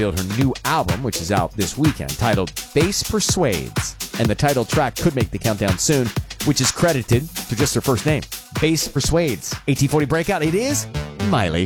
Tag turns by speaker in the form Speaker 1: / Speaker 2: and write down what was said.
Speaker 1: revealed her new album, which is out this weekend, titled Bass Persuades. And the title track could make the countdown soon, which is credited to just her first name, Bass Persuades. 1840 Breakout, it is Miley.